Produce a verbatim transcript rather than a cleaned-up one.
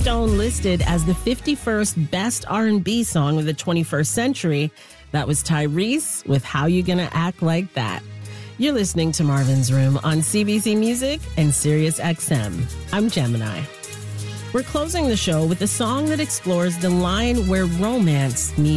Stone listed as the fifty-first best R and B song of the twenty-first century. That was Tyrese with How You Gonna Act Like That. You're listening to Marvin's Room on C B C Music and Sirius X M. I'm Gemini. We're closing the show with a song that explores the line where romance meets